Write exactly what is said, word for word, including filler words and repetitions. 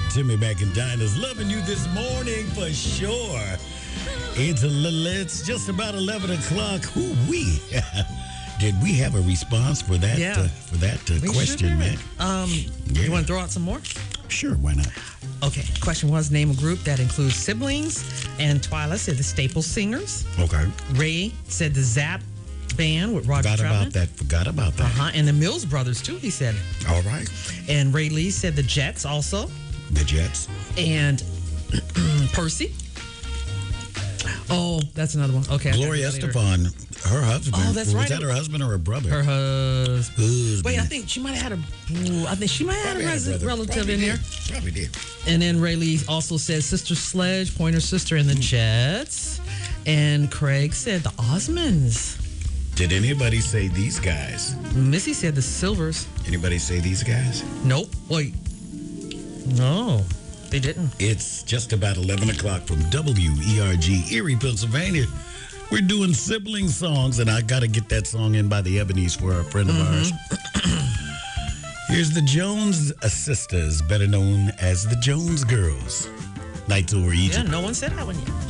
Timmy McIntyre's loving you this morning for sure. It's a little, it's just about eleven o'clock. Who we? Did we have a response for that? Yeah. Uh, for that uh, We question, sure man? Um, Yeah. You want to throw out some more? Sure, why not? Okay. Question was, name a group that includes siblings. And Twyla said the Staple Singers. Okay. Ray said the Zap Band with Roger Forgot Troutman. about that. Forgot about that. Uh-huh. And the Mills Brothers, too, he said. All right. And Ray Lee said the Jets also. The Jets. And Percy. Oh, that's another one. Okay. I got Gloria it later. Estefan, her husband. Oh, that's was right. that her husband or her brother? Her husband. Husband. Wait, I think she might have had a. ooh, I think she might have Probably had had a a res- brother. relative Probably in did. there. Probably did. And then Ray Lee also said Sister Sledge, Pointer Sister, and the Jets. And Craig said the Osmonds. Did anybody say these guys? Missy said the Silvers. Anybody say these guys? Nope. Wait. No, they didn't. It's just about eleven o'clock from W E R G, Erie, Pennsylvania. We're doing sibling songs, and I got to get that song in by the Ebonies for a friend of ours. Here's the Jones Sisters, better known as the Jones Girls. Nights over Yeah, Egypt. no one said that one yet.